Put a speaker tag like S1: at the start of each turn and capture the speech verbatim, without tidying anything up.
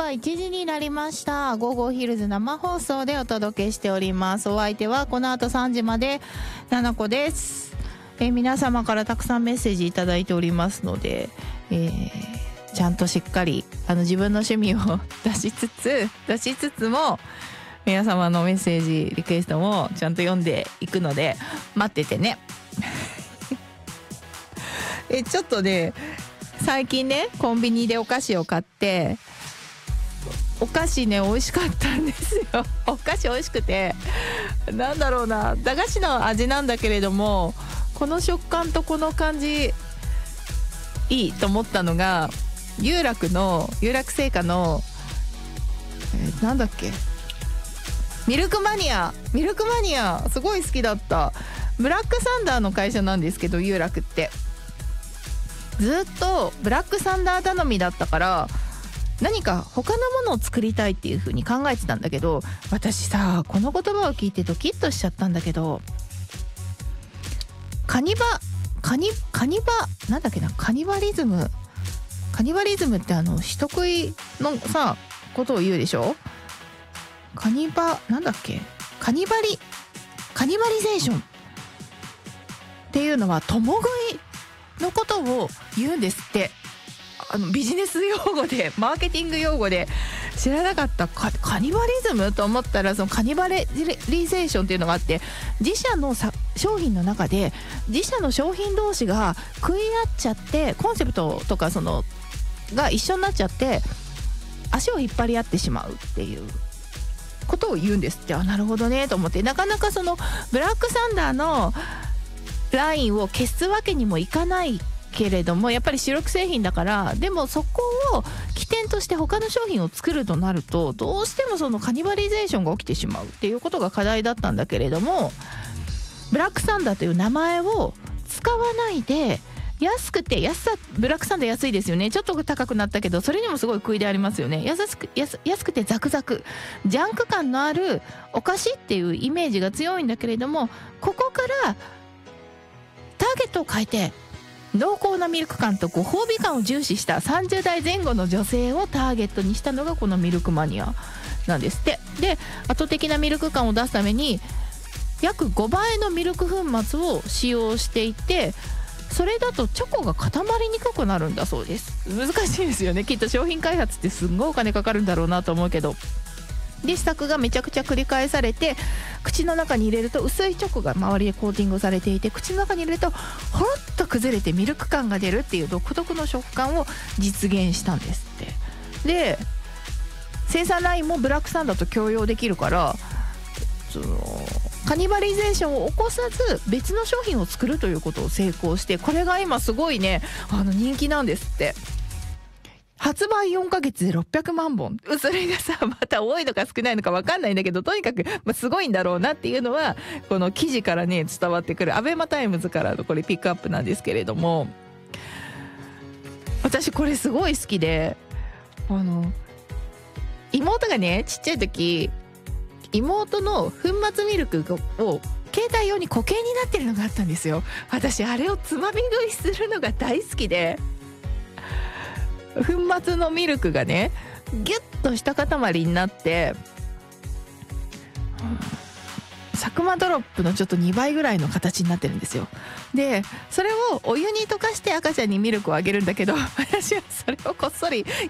S1: はいちじになりました。午後ヒルズ生放送でお届けしております。お相手はこの後さんじまでななこです。えー、皆様からたくさんメッセージいただいておりますので、えー、ちゃんとしっかりあの自分の趣味を出しつつ出しつつも皆様のメッセージリクエストもちゃんと読んでいくので待っててねえちょっとね最近ねコンビニでお菓子を買ってお菓子ね美味しかったんですよ。お菓子美味しくてなんだろうな駄菓子の味なんだけれどもこの食感とこの感じいいと思ったのが有楽の有楽製菓の、えー、なんだっけミルクマニアミルクマニアすごい好きだった。ブラックサンダーの会社なんですけど有楽ってずっとブラックサンダー頼みだったから何か他のものを作りたいっていう風に考えてたんだけど私さこの言葉を聞いてドキッとしちゃったんだけどカニバカニカニバなんだっけなカニバリズムカニバリズムってあの人食いのさことを言うでしょ。カニバなんだっけカニバリカニバリゼーションっていうのは共食いのことを言うんですって。あのビジネス用語でマーケティング用語で知らなかった。 カ, カニバリズムと思ったらそのカニバリゼーションっていうのがあって自社のさ商品の中で自社の商品同士が食い合っちゃってコンセプトとかそのが一緒になっちゃって足を引っ張り合ってしまうっていうことを言うんですって。あなるほどねと思ってなかなかそのブラックサンダーのラインを消すわけにもいかないけれどもやっぱり主力製品だからでもそこを起点として他の商品を作るとなるとどうしてもそのカニバリゼーションが起きてしまうっていうことが課題だったんだけれどもブラックサンダーという名前を使わないで安くて安さブラックサンダー安いですよね。ちょっと高くなったけどそれにもすごい食いでありますよね。安く 安, 安くてザクザクジャンク感のあるお菓子っていうイメージが強いんだけれどもここからターゲットを変えて濃厚なミルク感とご褒美感を重視したさんじゅうだいぜん後の女性をターゲットにしたのがこのミルクマニアなんですって。で圧倒的なミルク感を出すために約ごばいのミルク粉末を使用していてそれだとチョコが固まりにくくなるんだそうです。難しいですよねきっと商品開発ってすんごいお金かかるんだろうなと思うけどで試作がめちゃくちゃ繰り返されて口の中に入れると薄いチョコが周りでコーティングされていて口の中に入れるとほろっと崩れてミルク感が出るっていう独特の食感を実現したんですって。で生産ラインもブラックサンダーと共用できるからそのカニバリゼーションを起こさず別の商品を作るということを成功してこれが今すごいねあの人気なんですって。発売よんかげつでろっぴゃくまんぼんそれがさまた多いのか少ないのか分かんないんだけどとにかく、まあ、すごいんだろうなっていうのはこの記事からね伝わってくるアベマタイムズからのこれピックアップなんですけれども私これすごい好きであの妹がねちっちゃい時妹の粉末ミルクを携帯用に固形になってるのがあったんですよ。私あれをつまみ食いするのが大好きで粉末のミルクがねギュッとした塊になってサクマドロップのちょっとにばいぐらいの形になってるんですよ。でそれをお湯に溶かして赤ちゃんにミルクをあげるんだけど私はそれをこっそり